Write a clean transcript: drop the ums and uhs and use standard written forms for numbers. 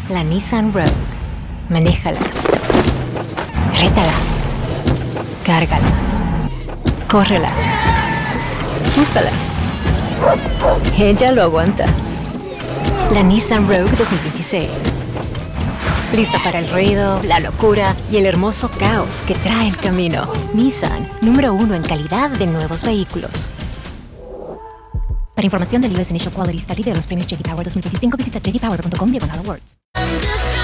La Nissan Rogue. Manéjala. Rétala. Cárgala. Córrela. Úsala. Ella lo aguanta. La Nissan Rogue 2026. Lista para el ruido, la locura y el hermoso caos que trae el camino. Nissan, número 1 en calidad de nuevos vehículos. Para información del US Initial Quality Study de los premios J.D. Power 2025, visita jdpower.com/awards.